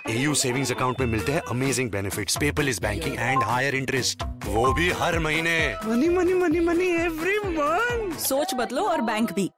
AU savings account में मिलते हैं amazing benefits, paperless banking and higher interest, वो भी हर महीने। Money money money money every month. सोच बदलो और बैंक भी।